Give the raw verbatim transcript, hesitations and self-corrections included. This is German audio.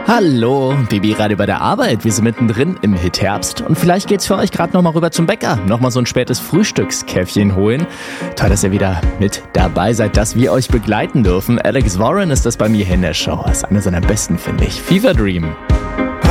Hallo, Baby-Radio bei der Arbeit. Wir sind mittendrin im Hitherbst und vielleicht geht's für euch gerade nochmal rüber zum Bäcker. Nochmal so ein spätes Frühstückskäffchen holen. Toll, dass ihr wieder mit dabei seid, dass wir euch begleiten dürfen. Alex Warren ist das bei mir hier in der Show. Das ist einer seiner besten, finde ich. Fever Dream.